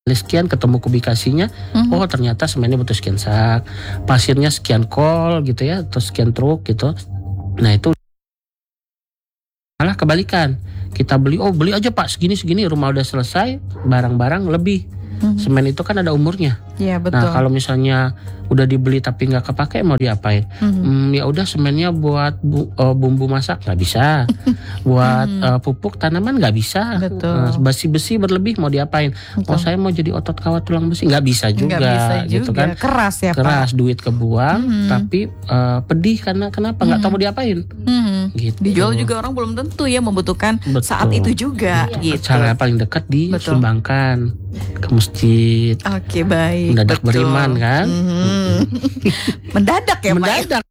sekian ketemu kubikasinya, oh ternyata semennya butuh sekian sak, pasirnya sekian kol gitu ya, atau sekian truk gitu. Nah itu malah kebalikan, kita beli aja Pak segini rumah udah selesai, barang-barang lebih. Semen itu kan ada umurnya. Iya betul. Nah kalau misalnya udah dibeli tapi nggak kepake mau diapain? Ya udah semennya buat bumbu masak nggak bisa, buat pupuk tanaman nggak bisa. Betul. Besi berlebih mau diapain? Betul. Oh saya mau jadi otot kawat tulang besi nggak bisa juga, Nggak bisa gitu juga. kan? Keras ya Keras, Pak. duit kebuang, tapi pedih karena kenapa? Nggak tahu mau diapain. Gitu. Dijual juga orang belum tentu ya membutuhkan Betul. saat itu juga gitu. Cara paling dekat disumbangkan ke masjid. Oke baik. Mendadak betul. beriman kan? Mendadak ya Pak. Mendadak